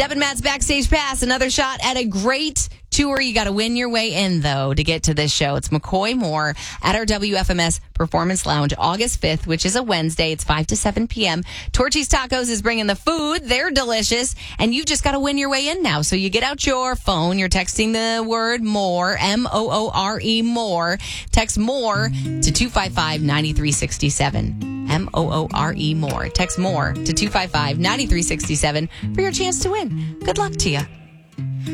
Deb and Matt's Backstage Pass, another shot at a great tour. You got to win your way in, though, to get to this show. It's McCoy Moore at our WFMS Performance Lounge, August 5th, which is a Wednesday. It's 5 to 7 p.m. Torchy's Tacos is bringing the food. They're delicious. And you've just got to win your way in now. So you get out your phone. You're texting the word MORE, MOORE, MORE. Text MORE to 255-9367. MOORE, MORE. Text MORE to 255-9367 for your chance to win. Good luck to you.